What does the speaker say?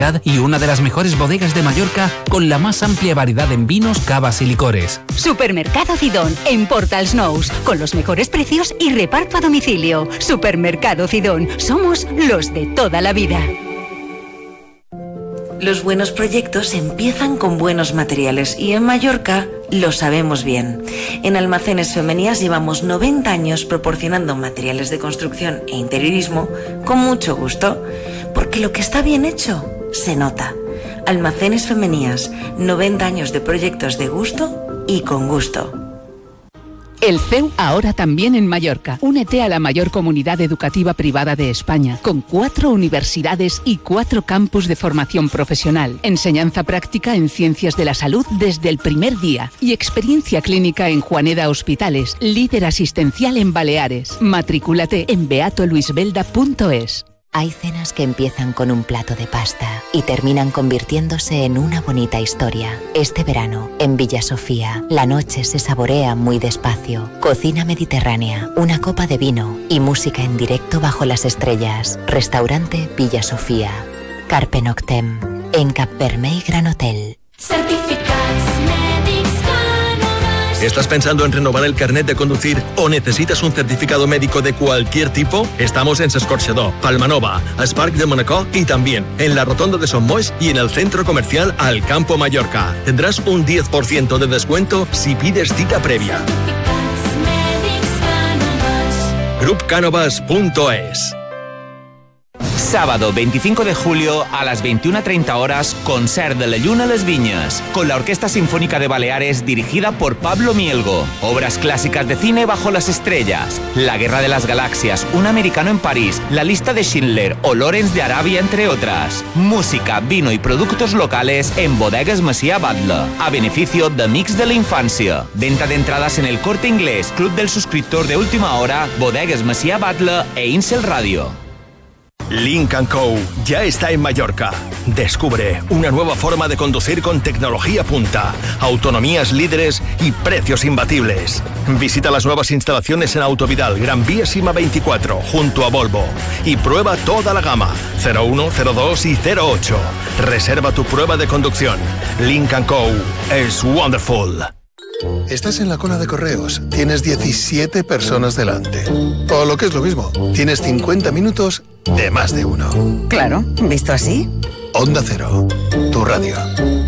y una de las mejores bodegas de Mallorca con la más amplia variedad en vinos, cavas y licores. Supermercado Cidón, en Portals Nous, con los mejores precios y reparto a domicilio. Supermercado Cidón, somos los de toda la vida. Los buenos proyectos empiezan con buenos materiales y en Mallorca lo sabemos bien. En Almacenes Femenías llevamos 90 años proporcionando materiales de construcción e interiorismo con mucho gusto, porque lo que está bien hecho se nota. Almacenes Femenías, 90 años de proyectos de gusto y con gusto. El CEU ahora también en Mallorca. Únete a la mayor comunidad educativa privada de España, con 4 universidades y 4 campus de formación profesional, enseñanza práctica en ciencias de la salud desde el primer día y experiencia clínica en Juaneda Hospitales, líder asistencial en Baleares. Matrículate en beatoluisbelda.es. Hay cenas que empiezan con un plato de pasta y terminan convirtiéndose en una bonita historia. Este verano, en Villa Sofía, la noche se saborea muy despacio. Cocina mediterránea, una copa de vino y música en directo bajo las estrellas. Restaurante Villa Sofía. Carpe Noctem, en Cap Vermell Gran Hotel. ¿Estás pensando en renovar el carnet de conducir o necesitas un certificado médico de cualquier tipo? Estamos en S'Escorxador, Palmanova, Spark de Manacor y también en la Rotonda de Son Moix y en el centro comercial Alcampo Mallorca. Tendrás un 10% de descuento si pides cita previa. Grupcanovas.es. Sábado 25 de julio a las 21:30 horas, concert de la Lluna a les Viñas, con la Orquesta Sinfónica de Baleares dirigida por Pablo Mielgo. Obras clásicas de cine bajo las estrellas, La Guerra de las Galaxias, Un americano en París, La lista de Schindler o Lawrence de Arabia, entre otras. Música, vino y productos locales en Bodegas Macià Batlle, a beneficio de Amics de la Infancia. Venta de entradas en El Corte Inglés, Club del Suscriptor de Última Hora, Bodegas Macià Batlle e Incel Radio. Lynk & Co. ya está en Mallorca. Descubre una nueva forma de conducir con tecnología punta, autonomías líderes y precios imbatibles. Visita las nuevas instalaciones en Autovidal, Gran Vía Sima 24, junto a Volvo. Y prueba toda la gama 01, 02 y 08. Reserva tu prueba de conducción. Lynk & Co. es wonderful. Estás en la cola de correos, tienes 17 personas delante. O lo que es lo mismo, tienes 50 minutos de más de uno. Claro, visto así. Onda Cero, tu radio.